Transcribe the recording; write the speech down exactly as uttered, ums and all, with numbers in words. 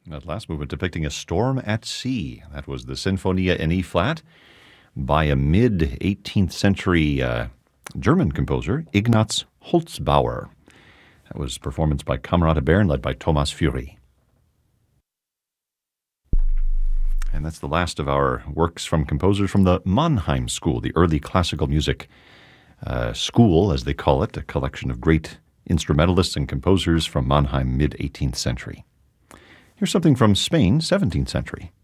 That last movement depicting a storm at sea. That was the Sinfonia in E flat by a mid-eighteenth century uh, German composer, Ignaz Holzbauer. That was performance by Camerata Bern, led by Thomas Fury. And that's the last of our works from composers from the Mannheim School, the early classical music uh, school, as they call it, a collection of great instrumentalists and composers from Mannheim, mid-eighteenth century. Here's something from Spain, seventeenth century.